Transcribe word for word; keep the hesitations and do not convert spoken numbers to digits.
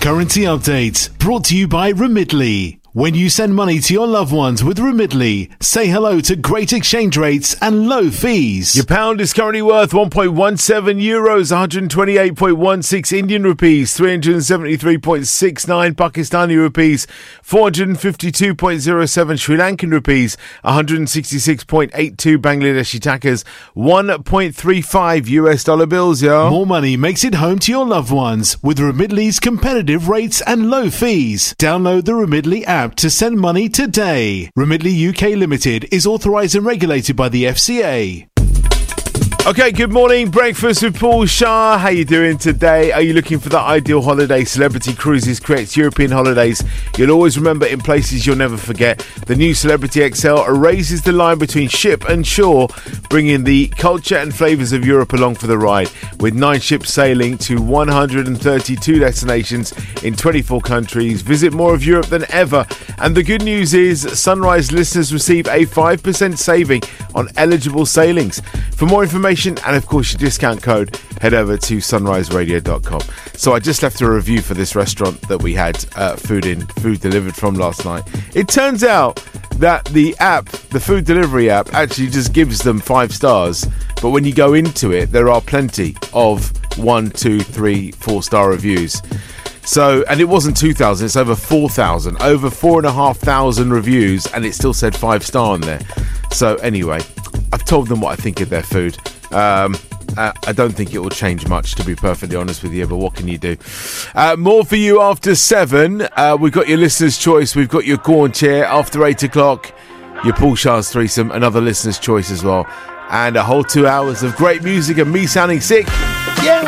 Currency update brought to you by Remitly. When you send money to your loved ones with Remitly, say hello to great exchange rates and low fees. Your pound is currently worth one point one seven euros, one hundred twenty-eight point one six Indian rupees, three hundred seventy-three point six nine Pakistani rupees, four hundred fifty-two point zero seven Sri Lankan rupees, one hundred sixty-six point eight two Bangladeshi takas, one point three five U S dollar bills, yo. More money makes it home to your loved ones with Remitly's competitive rates and low fees. Download the Remitly app to send money today. Remitly U K Limited is authorised and regulated by the F C A. Okay, good morning. Breakfast with Paul Shah. How you doing today? Are you looking for that ideal holiday? Celebrity Cruises creates European holidays you'll always remember in places you'll never forget. The new Celebrity X L erases the line between ship and shore, bringing the culture and flavours of Europe along for the ride. With nine ships sailing to one hundred thirty-two destinations in twenty-four countries, visit more of Europe than ever. And the good news is Sunrise listeners receive a five percent saving on eligible sailings. For more information and of course your discount code, head over to sunrise radio dot com. So I just left a review for this restaurant that we had uh, food in, food delivered from last night. It turns out that the app, the food delivery app, actually just gives them five stars. But when you go into it, there are plenty of one, two, three, four star reviews. So, and it wasn't two thousand, it's over four thousand, over four and a half thousand reviews, and it still said five star on there. So anyway, I've told them what I think of their food. Um, uh, I don't think it will change much, to be perfectly honest with you, but what can you do? Uh, more for you after seven. Uh, we've got your listener's choice. We've got your corn chair after eight o'clock. Your Paul Shah's threesome, another listener's choice as well. And a whole two hours of great music and me sounding sick.